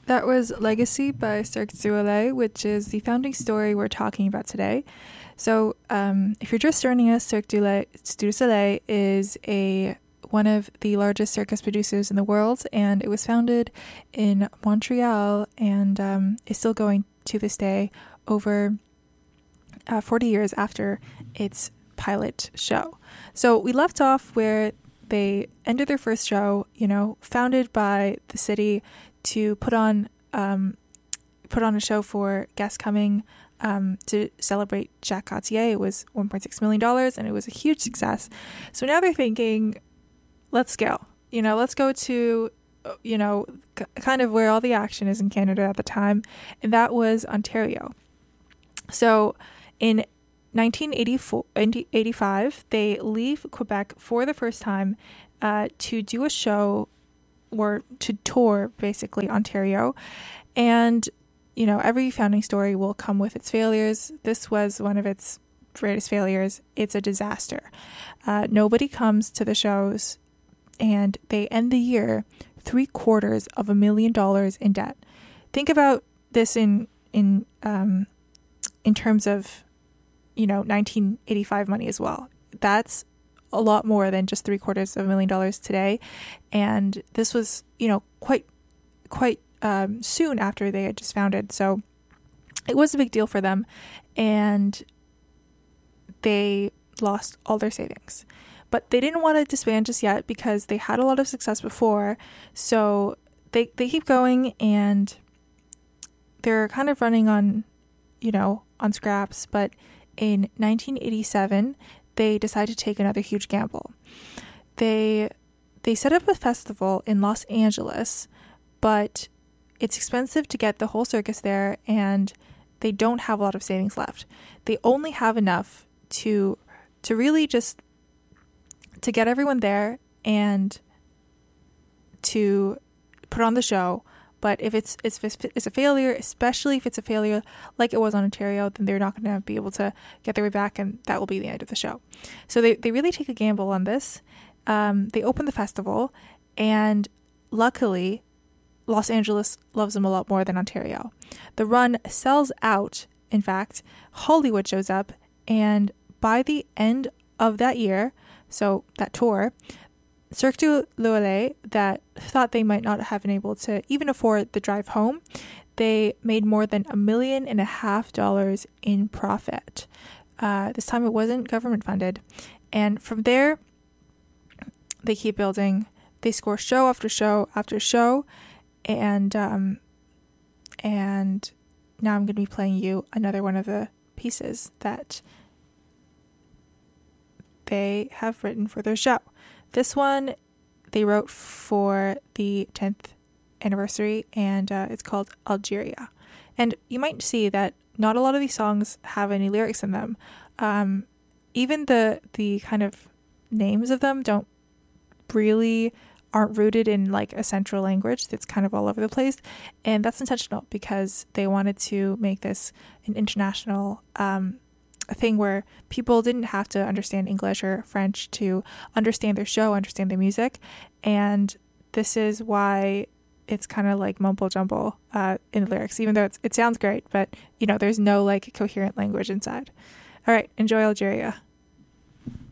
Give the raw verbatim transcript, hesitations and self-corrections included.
That was Legacy by Cirque du Soleil, which is the founding story we're talking about today. So, um, if you're just joining us, Cirque du Soleil is a one of the largest circus producers in the world, and it was founded in Montreal and um, is still going to this day over uh, forty years after its pilot show. So we left off where they ended their first show, you know, founded by the city to put on um, put on a show for guests coming um, to celebrate Jacques Cartier. It was one point six million dollars, and it was a huge success. So now they're thinking, let's scale. You know, let's go to, you know, c- kind of where all the action is in Canada at the time, and that was Ontario. So in nineteen eighty-five, they leave Quebec for the first time uh, to do a show or to tour basically Ontario. And, you know, every founding story will come with its failures. This was one of its greatest failures. It's a disaster. Uh, nobody comes to the shows, and they end the year three quarters of a million dollars in debt. Think about this in in um, in terms of, you know, nineteen eighty-five money as well. That's a lot more than just three quarters of a million dollars today. And this was, you know, quite, quite um, soon after they had just founded. So it was a big deal for them, and they lost all their savings. But they didn't want to disband just yet because they had a lot of success before. So they, they keep going, and they're kind of running on, you know, on scraps. But in nineteen eighty-seven, they decided to take another huge gamble. They they set up a festival in Los Angeles, but it's expensive to get the whole circus there, and they don't have a lot of savings left. They only have enough to to really just to get everyone there and to put on the show. But if it's, it's it's a failure, especially if it's a failure like it was on Ontario, then they're not going to be able to get their way back, and that will be the end of the show. So they, they really take a gamble on this. Um, they open the festival, and luckily, Los Angeles loves them a lot more than Ontario. The run sells out. In fact, Hollywood shows up, and by the end of that year, so that tour, Cirque du Soleil, that thought they might not have been able to even afford the drive home, they made more than a million and a half dollars in profit. Uh, this time it wasn't government funded. And from there, they keep building. They score show after show after show. And, um, and now I'm going to be playing you another one of the pieces that they have written for their show. This one they wrote for the tenth anniversary, and uh, it's called Algeria. And you might see that not a lot of these songs have any lyrics in them. Um, even the the kind of names of them don't really aren't rooted in like a central language that's kind of all over the place. And that's intentional because they wanted to make this an international um a thing where people didn't have to understand English or French to understand their show, understand their music. And this is why it's kind of like mumble jumble uh, in the lyrics, even though it's, it sounds great, but you know, there's no like coherent language inside. All right, enjoy Algeria.